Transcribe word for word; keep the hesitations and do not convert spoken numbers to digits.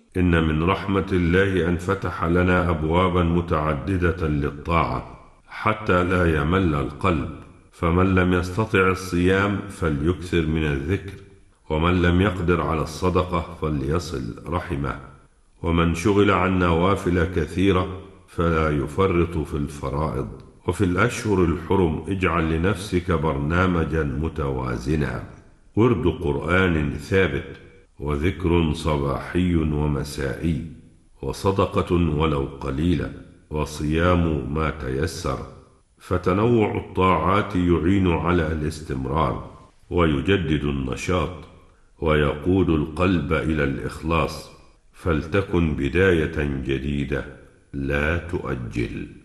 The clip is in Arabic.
إن من رحمة الله أن فتح لنا أبوابا متعددة للطاعة حتى لا يمل القلب، فمن لم يستطع الصيام فليكثر من الذكر، ومن لم يقدر على الصدقة فليصل رحمه، ومن شغل عن نوافل كثيرة فلا يفرط في الفرائض. وفي الأشهر الحرم اجعل لنفسك برنامجا متوازنا: ورد قرآن ثابت، وذكر صباحي ومسائي، وصدقة ولو قليلة، وصيام ما تيسر. فتنوع الطاعات يعين على الاستمرار ويجدد النشاط ويقود القلب إلى الإخلاص، فلتكن بداية جديدة لا تؤجل.